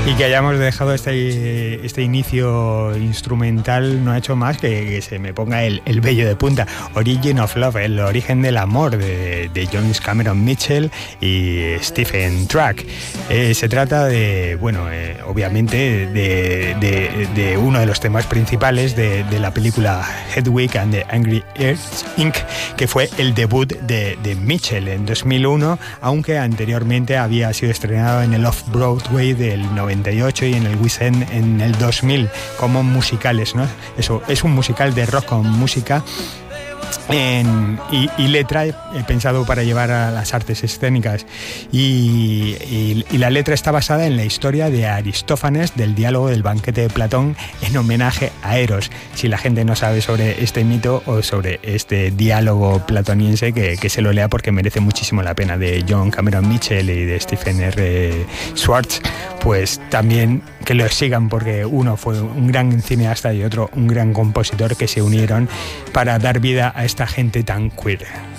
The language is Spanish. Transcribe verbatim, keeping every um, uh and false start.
Y que hayamos dejado este, este inicio instrumental no ha hecho más que que se me ponga el, el vello de punta. Origin of Love, el origen del amor de, de John Cameron Mitchell y Stephen Track. Eh, se trata de, bueno, eh, obviamente de, de, de uno de los temas principales de, de la película Hedwig and the Angry Earths incorporated, que fue el debut de, de Mitchell en dos mil uno, aunque anteriormente había sido estrenado en el Off-Broadway del noventa y ocho y en el West End en el dos mil como musicales, ¿no? Eso, es un musical de rock con música En, y, y letra, he pensado para llevar a las artes escénicas, y, y, y la letra está basada en la historia de Aristófanes del diálogo del banquete de Platón en homenaje a Eros. Si la gente no sabe sobre este mito o sobre este diálogo platoniense, que, que se lo lea porque merece muchísimo la pena, de John Cameron Mitchell y de Stephen R. Schwartz. Pues también que lo sigan, porque uno fue un gran cineasta y otro un gran compositor que se unieron para dar vida a esta gente tan queer.